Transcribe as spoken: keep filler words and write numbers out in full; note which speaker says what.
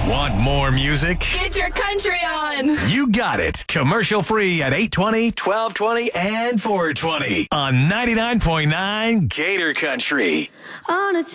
Speaker 1: Want more music?
Speaker 2: Get your country on.
Speaker 1: You got it. Commercial free at eight twenty, twelve twenty, and four twenty on ninety-nine point nine Gator Country.
Speaker 3: On a